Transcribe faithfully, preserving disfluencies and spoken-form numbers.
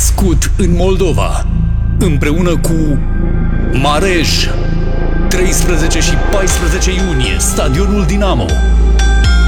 născut în Moldova, împreună cu Marej, treisprezece și paisprezece iunie, stadionul Dinamo.